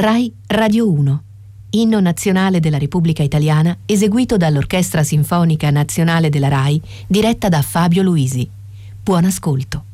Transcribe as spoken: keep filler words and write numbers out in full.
Rai Radio uno. Inno nazionale della Repubblica Italiana eseguito dall'Orchestra Sinfonica Nazionale della Rai, diretta da Fabio Luisi. Buon ascolto.